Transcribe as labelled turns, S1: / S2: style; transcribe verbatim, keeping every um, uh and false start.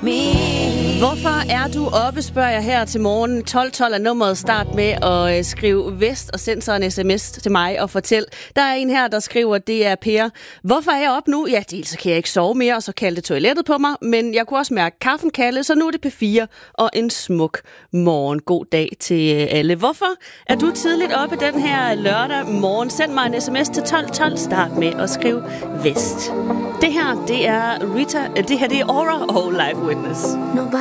S1: Hvorfor er du oppe, spørger jeg her til morgen. tolv tolv er nummeret. Start med at skrive Vest og send så en sms til mig og fortæl. Der er en her, der skriver, det er Per. Hvorfor er jeg op nu? Ja, dels så kan jeg ikke sove mere, og så kaldte toilettet på mig. Men jeg kunne også mærke kaffen kalde, så nu er det P fire og en smuk morgen. God dag til alle. Hvorfor er du tidligt oppe den her lørdag morgen? Send mig en sms til tolv tolv. Start med at skrive Vest. Det her, det er Rita. Det her, det er Aura og Live Witness.
S2: Nobody